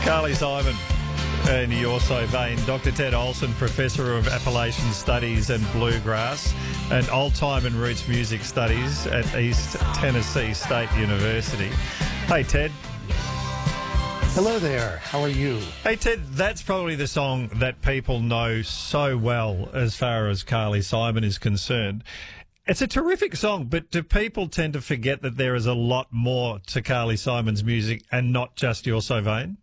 Carly Simon and You're So Vain. Dr. Ted Olson, Professor of Appalachian Studies and Bluegrass and Old Time and Roots Music Studies at East Tennessee State University. Hey, Ted. Hello there. How are you? Hey, Ted, that's probably the song that people know so well as far as Carly Simon is concerned. It's a terrific song, but do people tend to forget that there is a lot more to Carly Simon's music and not just You're So Vain?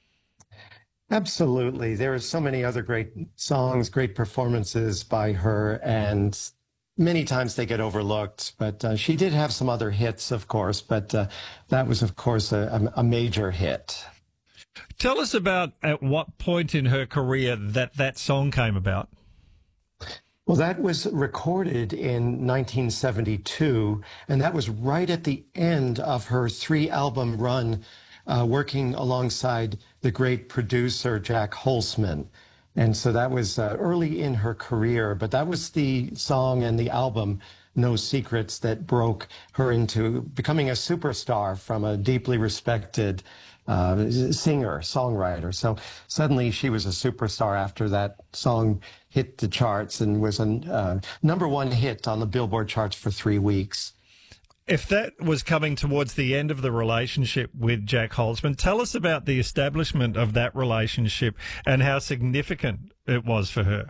Absolutely. There are so many other great songs, great performances by her, and many times they get overlooked. But she did have some other hits, of course, but that was, of course, a major hit. Tell us about at what point in her career that song came about. Well, that was recorded in 1972, and that was right at the end of her 3-album run, working alongside the great producer Jac Holzman. And so that was early in her career, but that was the song and the album, No Secrets, that broke her into becoming a superstar from a deeply respected singer, songwriter. So suddenly she was a superstar after that song hit the charts and was a #1 hit on the Billboard charts for 3 weeks. If that was coming towards the end of the relationship with Jac Holzman, tell us about the establishment of that relationship and how significant it was for her.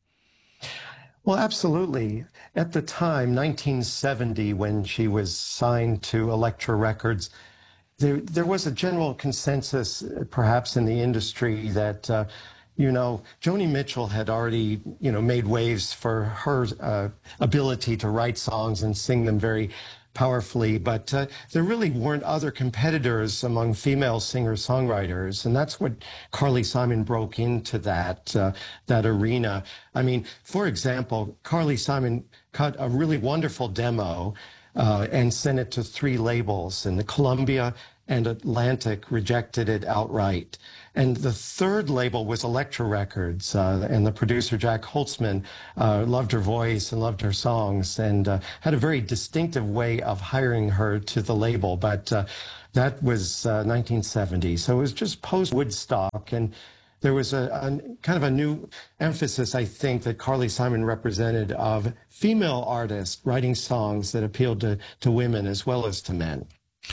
Well, absolutely. At the time, 1970, when she was signed to Elektra Records, there was a general consensus, perhaps in the industry, that Joni Mitchell had already, made waves for her ability to write songs and sing them very powerfully, but there really weren't other competitors among female singer-songwriters, and that's what Carly Simon broke into that arena. I mean, for example, Carly Simon cut a really wonderful demo and sent it to 3 labels, and the Columbia and Atlantic rejected it outright. And the 3rd label was Elektra Records, and the producer Jac Holzman loved her voice and loved her songs and had a very distinctive way of hiring her to the label. But that was 1970, so it was just post-Woodstock, and there was a kind of a new emphasis, I think, that Carly Simon represented of female artists writing songs that appealed to women as well as to men.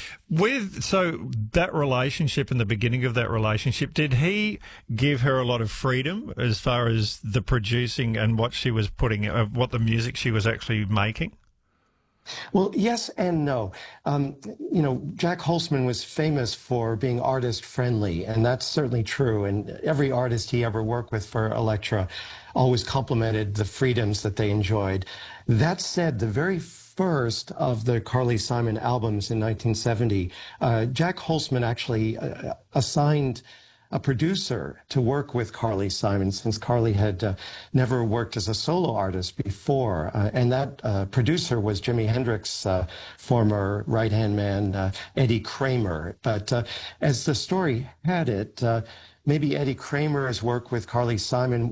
So that relationship and the beginning of that relationship, did he give her a lot of freedom as far as the producing and what she was what the music she was actually making? Well, yes and no. Jac Holzman was famous for being artist-friendly, and that's certainly true. And every artist he ever worked with for Elektra always complimented the freedoms that they enjoyed. That said, the very first of the Carly Simon albums in 1970, Jac Holzman actually assigned a producer to work with Carly Simon, since Carly had never worked as a solo artist before. And that producer was Jimi Hendrix's former right-hand man, Eddie Kramer. But as the story had it, maybe Eddie Kramer's work with Carly Simon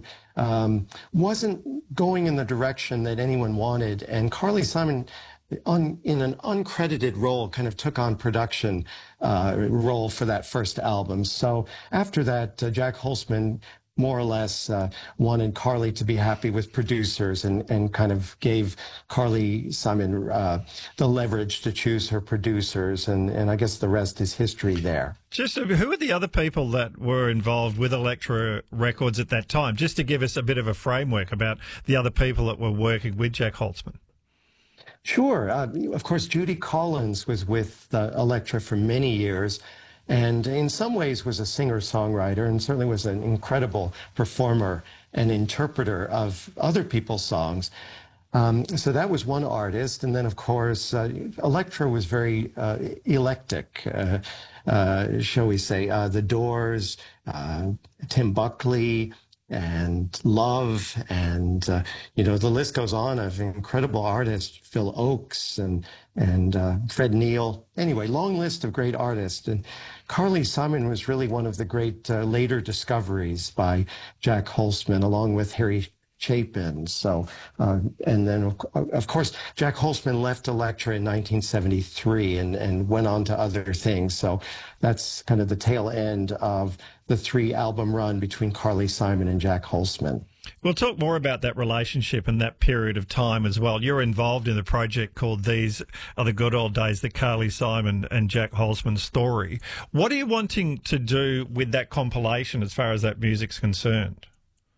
wasn't going in the direction that anyone wanted. And Carly Simon, in an uncredited role, kind of took on production role for that first album. So after that, Jac Holzman more or less wanted Carly to be happy with producers and kind of gave Carly Simon the leverage to choose her producers. And I guess the rest is history there. Just who are the other people that were involved with Elektra Records at that time? Just to give us a bit of a framework about the other people that were working with Jac Holzman. Sure. Of course, Judy Collins was with Elektra for many years, and in some ways was a singer-songwriter, and certainly was an incredible performer and interpreter of other people's songs. So that was one artist. And then, of course, Elektra was very eclectic, shall we say. The Doors, Tim Buckley, and Love, and the list goes on of incredible artists, Phil Ochs and Fred Neil. Anyway, long list of great artists. And Carly Simon was really one of the great later discoveries by Jac Holzman, along with Harry Chapin. So, and then of course, Jack Holzman left Elektra in 1973 and went on to other things. So that's kind of the tail end of the 3-album run between Carly Simon and Jack Holzman. We'll talk more about that relationship and that period of time as well. You're involved in the project called These Are the Good Old Days, the Carly Simon and Jack Holzman story. What are you wanting to do with that compilation as far as that music's concerned?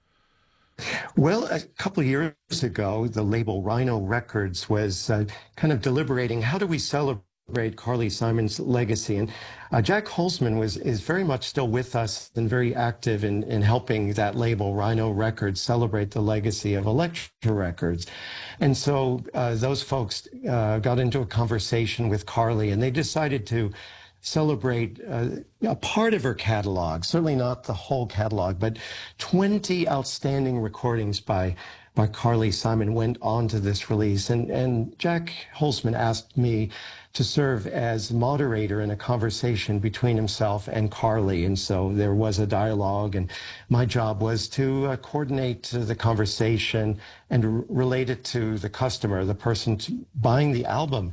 Well, a couple of years ago, the label Rhino Records was kind of deliberating, how do we celebrate Carly Simon's legacy? And Jack Holzman is very much still with us and very active in helping that label Rhino Records celebrate the legacy of Elektra Records. And so those folks got into a conversation with Carly, and they decided to celebrate a part of her catalog, certainly not the whole catalog, but 20 outstanding recordings by Carly Simon went on to this release. And Jack Holzman asked me to serve as moderator in a conversation between himself and Carly. And so there was a dialogue, and my job was to coordinate the conversation and relate it to the customer, the person buying the album,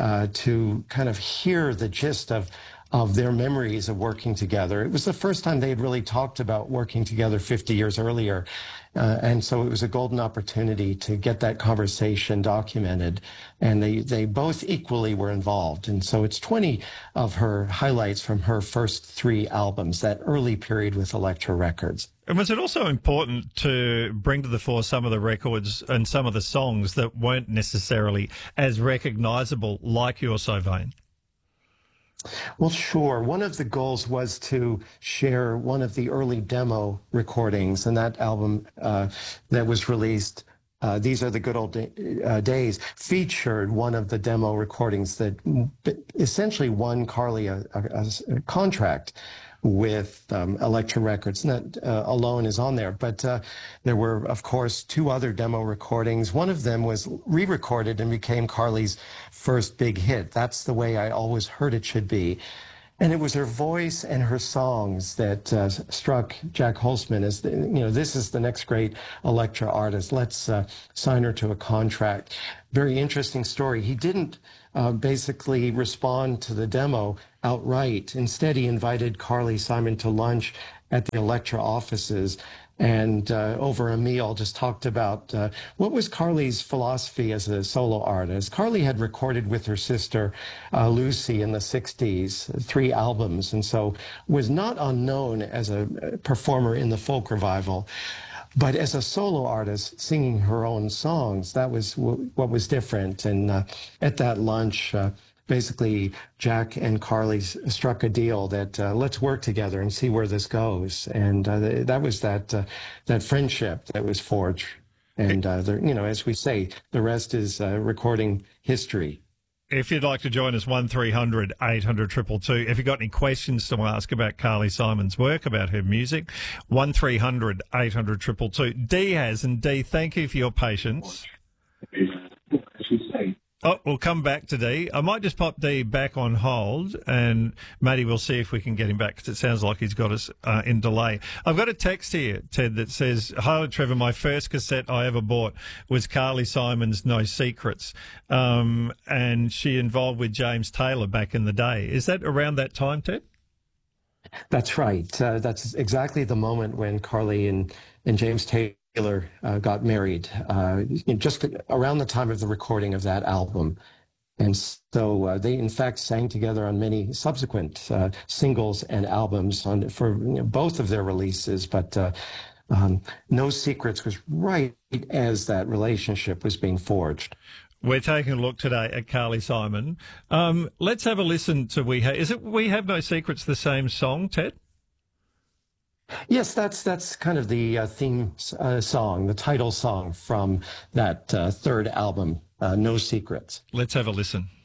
to kind of hear the gist of their memories of working together. It was the first time they had really talked about working together 50 years earlier. And so it was a golden opportunity to get that conversation documented. And they both equally were involved. And so it's 20 of her highlights from her first 3 albums, that early period with Elektra Records. And was it also important to bring to the fore some of the records and some of the songs that weren't necessarily as recognizable, like You're So Vain? Well, sure. One of the goals was to share one of the early demo recordings, and that album that was released, These Are the Good Old Days, featured one of the demo recordings that essentially won Carly a contract with Elektra Records. And that alone is on there. But there were, of course, 2 other demo recordings. One of them was re-recorded and became Carly's first big hit. That's the way I always heard it should be. And it was her voice and her songs that struck Jack Holzman as, this is the next great Elektra artist. Let's sign her to a contract. Very interesting story. He didn't basically respond to the demo outright. Instead, he invited Carly Simon to lunch at the Elektra offices, and over a meal just talked about what was Carly's philosophy as a solo artist. Carly had recorded with her sister Lucy in the 60s, 3 albums, and so was not unknown as a performer in the folk revival. But as a solo artist, singing her own songs, that was what was different. And at that lunch, basically, Jack and Carly struck a deal that let's work together and see where this goes. And that was that friendship that was forged. And, as we say, the rest is recording history. If you'd like to join us, 1300 800 222. If you've got any questions to ask about Carly Simon's work, about her music, 1300 800 222. Dee has, and Dee, thank you for your patience. Oh, we'll come back to Dee. I might just pop Dee back on hold, and Matty, we'll see if we can get him back, because it sounds like he's got us in delay. I've got a text here, Ted, that says, "Hi, Trevor, my first cassette I ever bought was Carly Simon's No Secrets, and she involved with James Taylor back in the day." Is that around that time, Ted? That's right. That's exactly the moment when Carly and James Taylor got married, just around the time of the recording of that album. And so they, in fact, sang together on many subsequent singles and albums for both of their releases. But No Secrets was right as that relationship was being forged. We're taking a look today at Carly Simon. Let's have a listen to Is it We Have No Secrets the same song, Ted? Yes, that's kind of the theme song, the title song from that third album, No Secrets. Let's have a listen.